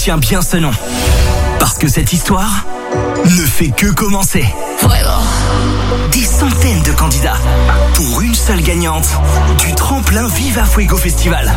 Retiens bien ce nom. Parce que cette histoire ne fait que commencer. Des centaines de candidats pour une seule gagnante du tremplin Viva Fuego Festival.